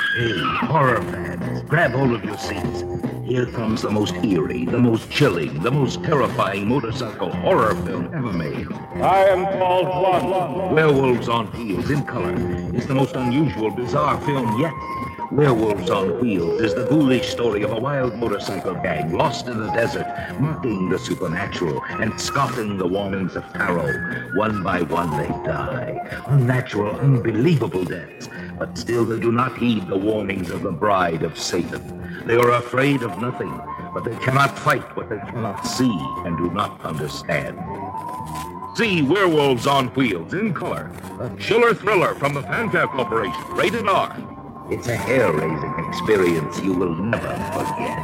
Hey, horror fans, grab hold of your seats. Here comes the most eerie, the most chilling, the most terrifying motorcycle horror film ever made. I am called one. Werewolves on Wheels in color is the most unusual, bizarre film yet. Werewolves on Wheels is the ghoulish story of a wild motorcycle gang lost in the desert, mocking the supernatural and scoffing the warnings of tarot. One by one they die. Unnatural, unbelievable deaths. But still they do not heed the warnings of the bride of Satan. They are afraid of nothing, but they cannot fight what they cannot see and do not understand. See Werewolves on Wheels in color, a chiller thriller from the Fanfare Corporation, rated R. It's a hair-raising experience you will never forget.